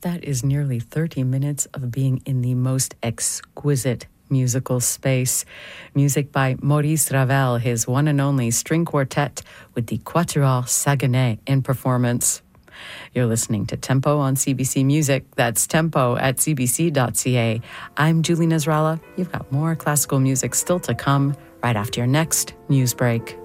That is nearly 30 minutes of being in the most exquisite musical space. Music by Maurice Ravel, his one and only string quartet with the Quatuor Saguenay in performance. You're listening to Tempo on CBC Music. That's tempo at cbc.ca. I'm Julie Nasrallah. You've got more classical music still to come right after your next news break.